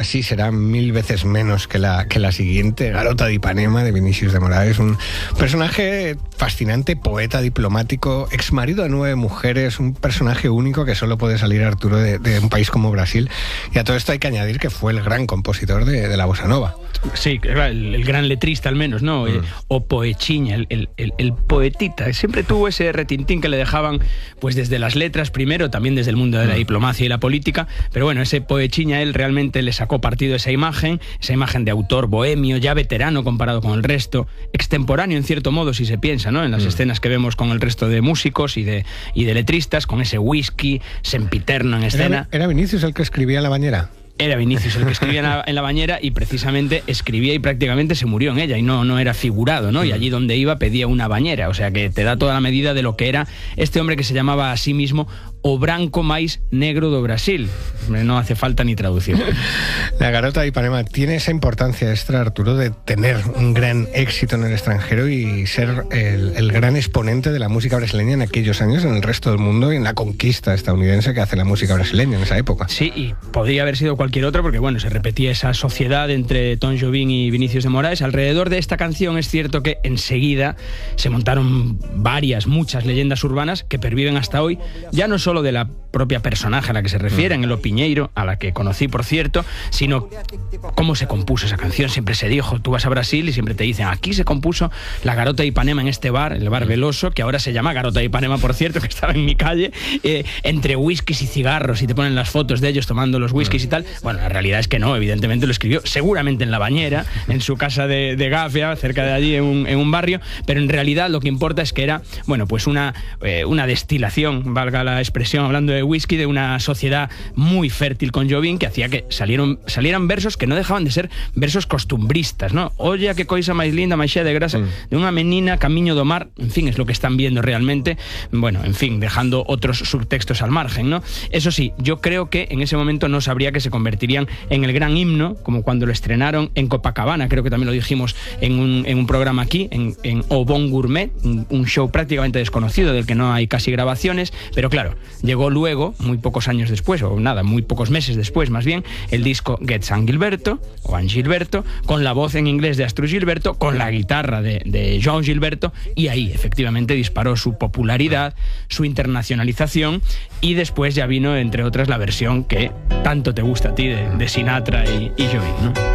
así será 1000 veces menos que la siguiente, Garota de Ipanema, de Vinícius de Moraes, un personaje fascinante, poeta, diplomático, exmarido de 9 mujeres, un personaje único que solo puede salir Arturo de un país como Brasil. Y a todo esto hay que añadir que fue el gran compositor de la bossa nova. Sí, el gran letrista al menos, ¿no? O poechiña, el poetita. Siempre tuvo ese retintín que le dejaban, pues desde las letras primero, también desde el mundo de la diplomacia y la política, pero bueno, ese poechiña, él realmente le sacó partido a esa imagen de autor bohemio, ya veterano comparado con el resto, extemporáneo en cierto modo si se piensa, ¿no? En las escenas que vemos con el resto de músicos y de letristas, con ese whisky sempiterno en escena. ¿Era Vinícius el que escribía en la bañera? Era Vinícius el que escribía en la bañera, y precisamente escribía y prácticamente se murió en ella, y no era figurado, ¿no? Y allí donde iba pedía una bañera, o sea que te da toda la medida de lo que era este hombre que se llamaba a sí mismo o branco máis negro do Brasil. No hace falta ni traducción. La Garota de Ipanema tiene esa importancia extra, Arturo, de tener un gran éxito en el extranjero y ser el gran exponente de la música brasileña en aquellos años en el resto del mundo y en la conquista estadounidense que hace la música brasileña en esa época. Sí, y podría haber sido cualquier otro, porque bueno, se repetía esa sociedad entre Tom Jobim y Vinícius de Moraes. Alrededor de esta canción es cierto que enseguida se montaron muchas leyendas urbanas que perviven hasta hoy, ya no solo de la propia personaje a la que se refieren, el Piñeiro, a la que conocí por cierto, sino cómo se compuso esa canción. Siempre se dijo, tú vas a Brasil y siempre te dicen, aquí se compuso la Garota de Ipanema en este bar, el bar Veloso, que ahora se llama Garota de Ipanema, por cierto, que estaba en mi calle, entre whiskies y cigarros, y te ponen las fotos de ellos tomando los whiskies y tal. Bueno, la realidad es que no, evidentemente lo escribió seguramente en la bañera, en su casa de Gafia, cerca de allí, en un barrio, pero en realidad lo que importa es que era, bueno, pues una destilación, valga la expresión, hablando de whisky, de una sociedad muy fértil con Jobim, que hacía que salieran versos que no dejaban de ser versos costumbristas, ¿no? Oye, qué cosa máis linda, máis xea de grasa, de unha menina camiño do mar, en fin, es lo que están viendo realmente. Bueno, en fin, dejando otros subtextos al margen, ¿no? Eso sí, yo creo que en ese momento no sabría que se convertirían en el gran himno, como cuando lo estrenaron en Copacabana, creo que también lo dijimos en un programa aquí, en O Bon Gourmet, un show prácticamente desconocido del que no hay casi grabaciones, pero claro, llegó luego, muy pocos años después, o nada, muy pocos meses después más bien, el disco Get San Gilberto, o An Gilberto, con la voz en inglés de Astrud Gilberto, con la guitarra de João Gilberto, y ahí efectivamente disparó su popularidad, su internacionalización, y después ya vino, entre otras, la versión que tanto te gusta a ti de Sinatra y Jobim, ¿no?